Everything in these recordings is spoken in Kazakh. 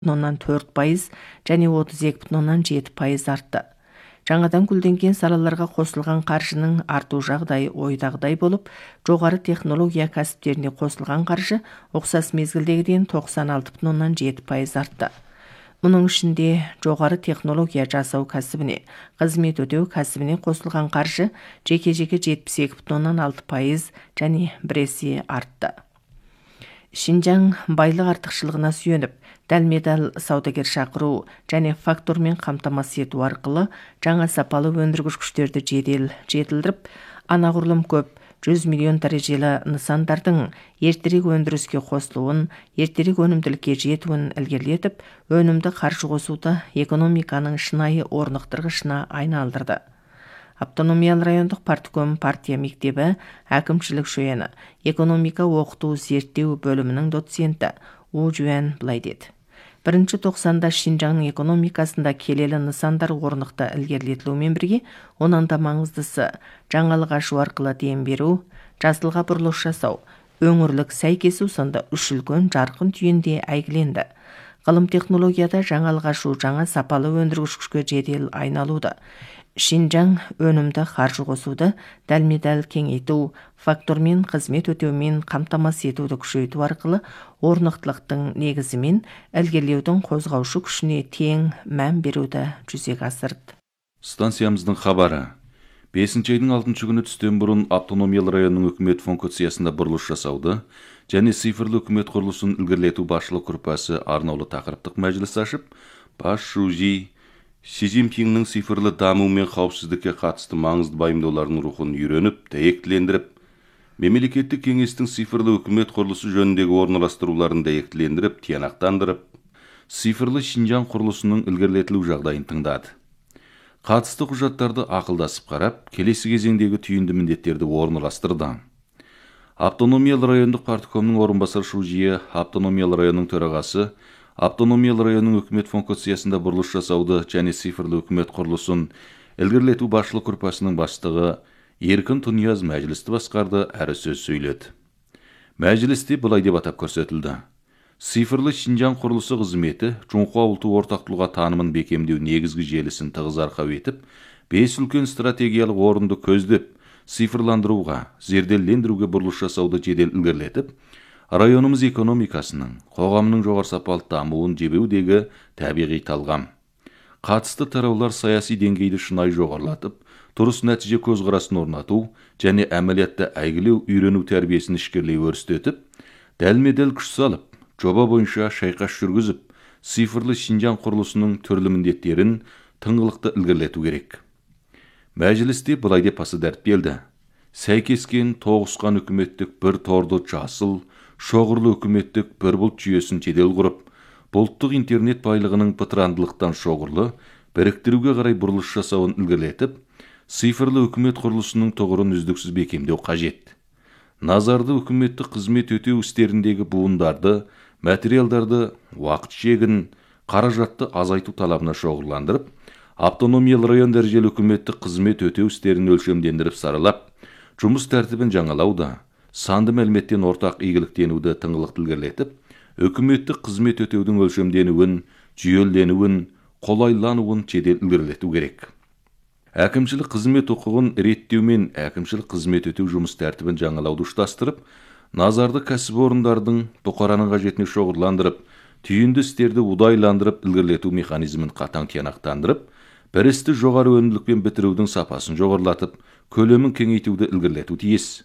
4% және 32,7% артты. Жаңадан гүлденген салаларға қосылған қаржының арту жағдайы ойдағыдай болып, жоғары технология кәсіптеріне қосылған қаржы ұқсас мезгілдегіден 96,7% артты. Мұның ішінде жоғары технология жасау кәсібіне, қызмет өтеу кәсібіне қосылған қаржы жеке-жеке 72,6% және 1 есе артты. Шинжаң байлық артықшылығына сүйеніп, дәлме-дәл саудагер шақыру және фактормен қамтамасыз ету арқылы жаңа сапалы өндіргіш күштерді жедел жетілдіріп, анағұрлым көп 100 миллион дәрежелі нысандардың ертерек өндіріске қосылуын, ертерек өнімділікке жетуін ілгерілетіп, өнімді қаржы қосуды экономиканың шынайы орнықтырғышына айналдырды. Автономиялы райондық партком партия мектебі әкімшілік жүйені экономика оқыту зерттеу бөлімінің доценті У Жуан былай деді. 1-тоқсанда Шинжаңның экономикасында келелі нысандар орнықты ілгерілетілумен бірге, онан да маңыздысы жаңалық ашу арқылы дем беру, жасылға бұрылыс жасау, өңірлік сәйкесу сынды үш үлкен жарқын түйінде әйгіленді. Ғылым технологияда жаңалық ашу жаңа сапалы өндіргіш күшке жедел айналуды. Шинжаң өнімді қаржы қосуды дәлме-дәл кеңейту, фактормен қызмет өтеумен қамтамасыз етуді күшейту арқылы орнықтылықтың негізімен ілгерілеудің қозғаушы күшіне тең мән беруді жүзеге асырды. Станциямыздың хабары. 5 айдың 6 күні түстен бұрын автономиялы районның үкімет функциясында бұрылыс жасауды және цифрлы үкімет құрылысын ілгерілету басшылық группасы арнаулы тақырыптық мәжіліс ашып, бас шужи Си Цзиньпиннің цифрлы даму мен қауіпсіздікке қатысты маңызды байымдауларының рухын үйреніп, дәйектілендіріп, мемлекеттік кеңестің цифрлы үкімет құрылысы жөніндегі орналастыруларын дәйектілендіріп, тиянақтандырып, цифрлы Шинжаң құрылысының ілгерілетілу жағдайын тыңдады. Қатысты құжаттарды ақылдасып қарап, келесі кезеңдегі түйінді міндеттерді орналастырды. Автономиялы райондық парткомның орынбасар шужиі, автономиялы районның төрағасы, автономиялы районның үкімет функциясында бұрылыс жасауды және цифрлы үкімет құрылысын ілгерілету басшылық группасының бастығы Еркін Тұнияз мәжілісті басқарды, әрі сөз сөйледі. Мәжілісте былай деп атап көрсетілді. Цифрлы Шинжаң құрылысы қызметі Чунхуа ұлты ортақ тұлға танымын бекемдеу негізгі желісін тығыз арқау етіп, 5 үлкен стратегиялық орынды көздеп, цифрландыруға, зерделендіруге бұрылыс жасауды жедел ілгерілетіп, районымыз экономикасының, қоғамның жоғары сапалы дамуын жебеудегі табиғи талғам. Қатысты тараулар саяси деңгейді шынайы жоғарылатып, дұрыс нәтиже көзқарасын орнату және әмәлиятта әйгілеу үйрену тәрбиесін ішкерлей өрістетіп, дәлме-дәл күш салып, жоба бойынша шайқас жүргізіп, цифрлы Шинжаң құрылысының түрлі міндеттерін тыңғылықты ілгерілету керек. Мәжілісте былай деп асы дәріптелді. Сәйкескен тоғысқан үкіметтік бір торды жасыл, шоғырлы үкіметтік бір бұлт жүйесін жедел құрып, бұлттық интернет байлығының пытырандылықтан шоғырлы, біріктіруге қарай бұрылыс жасауын ілгерілетіп, цифрлы үкімет құрылысының тұғырын үздіксіз бекемдеу қажет. Назарды үкіметтік қызмет өтеу істеріндегі буындарды, материалдарды, уақыт шегін, қаражатты азайту талабына шоғырландырып, автономиялы район дәрежелі үкіметтік қызмет өтеу істерін өлшемдендіріп саралап, жұмыс тәртібін жаңалауда, санды мәліметтен ортақ игіліктенуді тыңғылықты ілгерілетіп, үкіметтік қызмет өтеудің өлшемденуін, жүйеленуін, қолайлануын жедел ілгерілету керек. Әкімшілік қызмет құқығын реттеу мен әкімшілік қызмет өтеу жұмыс тәртібін жаңалауды ұштастырып, назарды кәсіпорындардың бұқараның қажетіне шоғырландырып, түйінді істерді удайландырып ілгерілету механизмін қатаң тиянақтандырып, бір істі жоғары өнімділікпен бітірудің сапасын жоғарылатып, көлемін кеңейтуді ілгерілету тиіс.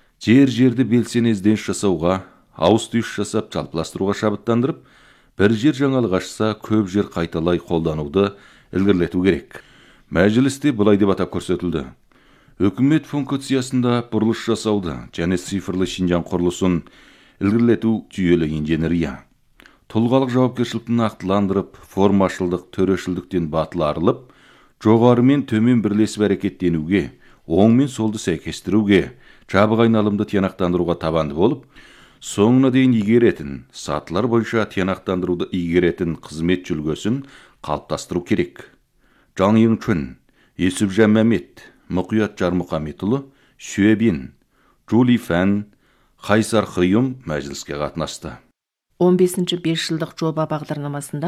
Жерді белсене ізденіс жасауға, ауыс-түйіс жасап жалпыластыруға шабыттандырып, бір жер жаңалық ашса, көп жер қайталай қолдануды ілгерілету керек. Мәжілісте былай деп атап көрсетілді. Үкімет функциясында бұрылыс жасауды және цифрлы Шинжаң құрылысын ілгерілету жүйелі инженерия. Тұлғалық жауапкершілікті нақтыландырып, формашылдық, төрешілдіктен батыл арылып, жоғары мен төмен бірлесіп әрекеттенуге, оң мен солды сәйкестіруге, жабық айналымды тиянақтандыруға табанды болып, соңына дейін игеретін, сатылар бойынша тиянақтандыруды игеретін қызмет жүлгесін қалыптастыру керек. Жан Йыңчун, Есіпжан Мәмет, Мұқият Жармұхаметұлы, Шуебин, Джули Фән, Қайсар Хыйым мәжіліске қатынасты. 15-бес жылдық жоба бағдарламасында